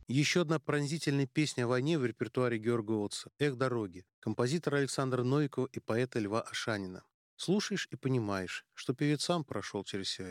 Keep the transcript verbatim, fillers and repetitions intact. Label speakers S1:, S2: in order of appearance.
S1: Еще одна пронзительная песня о войне в репертуаре Георга Оотса «Эх, дороги» композитора Александра Новикова и поэта Льва Ашанина. Слушаешь и понимаешь, что певец сам прошел через все